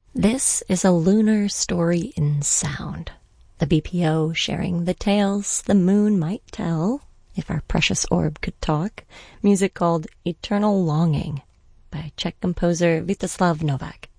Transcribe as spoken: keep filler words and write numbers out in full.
This is a lunar story in sound. The B P O sharing the tales the moon might tell, if our precious orb could talk. Music called Eternal Longing by Czech composer Vítězslav Novák.